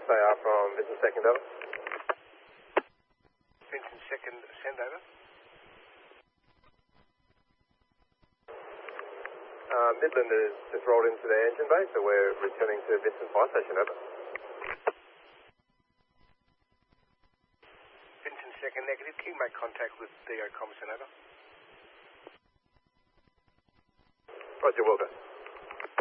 SAR from Vincent Second, over. Vincent Second, send over. Midland has just rolled into the engine bay, so we're returning to Vincent Fire Station, over. Vincent Second, negative. Can you make contact with DO Commissar, over? Roger, Wilco.